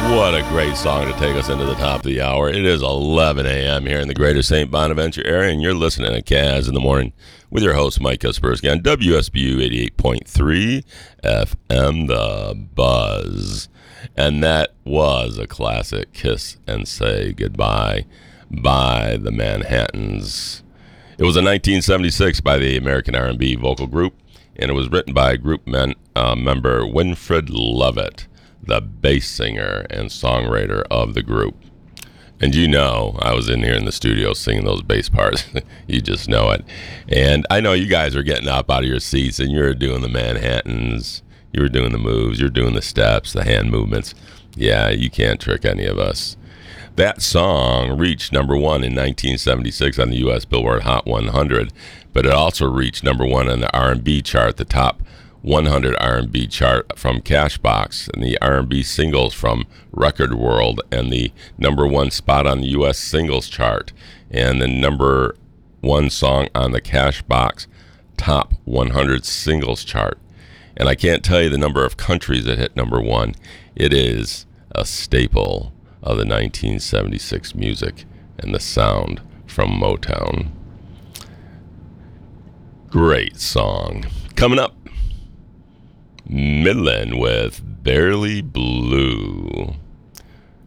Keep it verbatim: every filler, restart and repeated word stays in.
What a great song to take us into the top of the hour. It is eleven a.m. here in the greater Saint Bonaventure area, and you're listening to Kaz in the Morning with your host, Mike Kaspersky, on W S B U eighty-eight point three F M, The Buzz. And that was a classic, Kiss and Say Goodbye by the Manhattans. It was in nineteen seventy-six by the American R and B vocal group, and it was written by group men, uh, member Winfred Lovett, the bass singer and songwriter of the group. And you know, I was in here in the studio singing those bass parts. You just know it. And I know you guys are getting up out of your seats and you're doing the Manhattans. You're doing the moves. You're doing the steps, the hand movements. Yeah, you can't trick any of us. That song reached number one in nineteen seventy-six on the U S Billboard Hot one hundred, but it also reached number one on the R and B chart, the top one hundred R and B chart from Cashbox, and the R and B singles from Record World, and the number one spot on the U S singles chart, and the number one song on the Cashbox top one hundred singles chart. And I can't tell you the number of countries that hit number one. It is a staple of the nineteen seventy-six music and the sound from Motown. Great song. Coming up, Midland with Barely Blue.